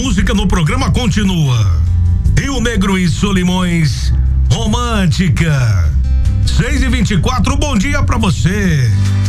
música no programa continua. Rio Negro e Solimões, Romântica. 6h24, bom dia pra você.